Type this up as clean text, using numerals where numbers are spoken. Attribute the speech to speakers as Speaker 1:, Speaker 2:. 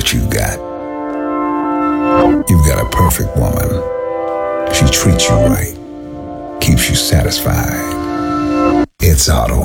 Speaker 1: what you got. You've got a perfect woman. She treats you right, keeps you satisfied. It's Auto